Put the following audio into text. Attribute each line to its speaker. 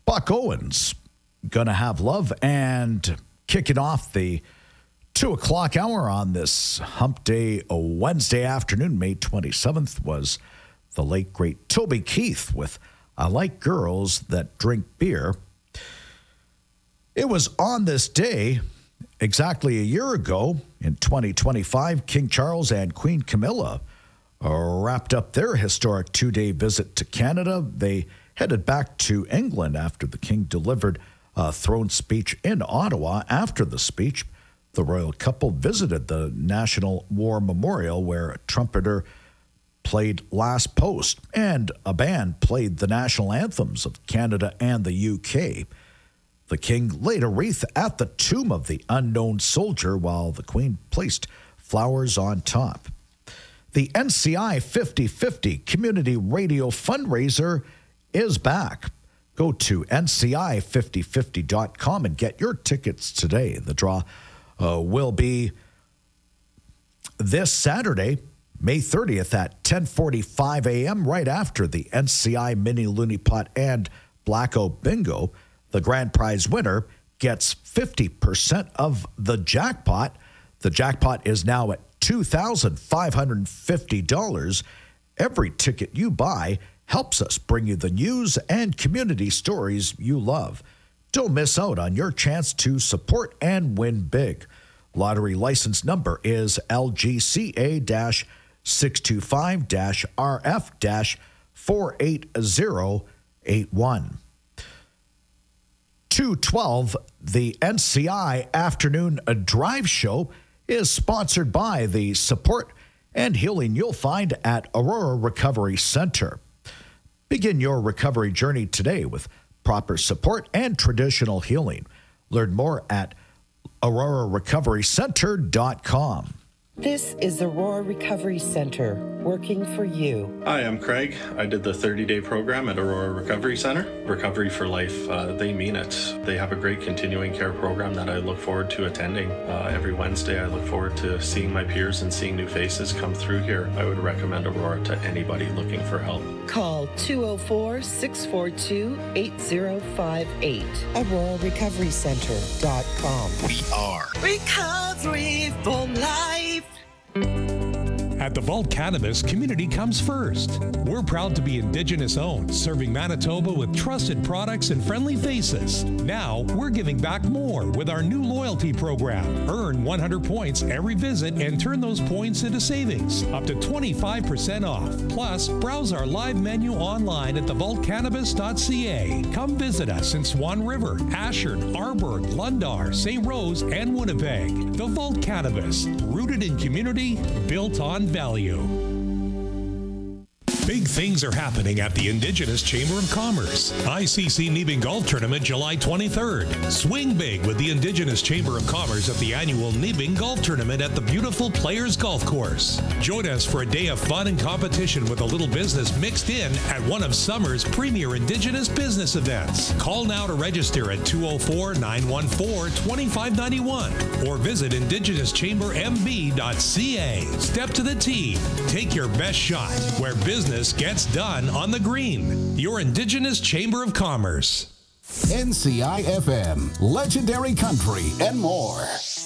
Speaker 1: Buck Owens, Gonna Have Love, and kicking off the 2 o'clock hour on this Hump Day Wednesday afternoon, May 27th, was the late, great Toby Keith with I Like Girls That Drink Beer. It was on this day, exactly a year ago, in 2025, King Charles and Queen Camilla wrapped up their historic 2-day visit to Canada. They headed back to England after the King delivered a throne speech in Ottawa. After the speech, the royal couple visited the National War Memorial, where a trumpeter played Last Post and a band played the national anthems of Canada and the UK. The King laid a wreath at the tomb of the unknown soldier while the Queen placed flowers on top. The NCI 50/50 Community Radio Fundraiser is back. Go to NCI5050.com and get your tickets today. The draw will be this Saturday, May 30th at 10:45 a.m., right after the NCI Mini Looney Pot and Blacko Bingo. The grand prize winner gets 50% of the jackpot. The jackpot is now at $2,550. Every ticket you buy helps us bring you the news and community stories you love. Don't miss out on your chance to support and win big. Lottery license number is LGCA-625-RF-48081. 212, the NCI Afternoon Drive Show, is sponsored by the support and healing you'll find at Aurora Recovery Center. Begin your recovery journey today with proper support and traditional healing. Learn more at aurorarecoverycenter.com.
Speaker 2: This is Aurora Recovery Center, working for you.
Speaker 3: Hi, I'm Craig. I did the 30-day program at Aurora Recovery Center. Recovery for life, they mean it. They have a great continuing care program that I look forward to attending. Every Wednesday, I look forward to seeing my peers and seeing new faces come through here. I would recommend Aurora to anybody looking for help.
Speaker 2: Call 204-642-8058. AuroraRecoveryCenter.com.
Speaker 4: We are
Speaker 2: Recovery for Life.
Speaker 5: At the Vault Cannabis, community comes first. We're proud to be Indigenous owned, serving Manitoba with trusted products and friendly faces. Now, we're giving back more with our new loyalty program. Earn 100 points every visit and turn those points into savings, up to 25% off. Plus, browse our live menu online at thevaultcannabis.ca. Come visit us in Swan River, Ashard, Arborg, Lundar, St. Rose, and Winnipeg. The Vault Cannabis, rooted in community, built on value. Big things are happening at the Indigenous Chamber of Commerce. ICC Neebing Golf Tournament, July 23rd. Swing big with the Indigenous Chamber of Commerce at the annual Neebing Golf Tournament at the beautiful Players Golf Course. Join us for a day of fun and competition with a little business mixed in at one of summer's premier Indigenous business events. Call now to register at 204-914-2591 or visit indigenouschambermb.ca. Step to the tee. Take your best shot where business gets done on the green. Your Indigenous Chamber of Commerce.
Speaker 4: NCI FM, legendary country, and more.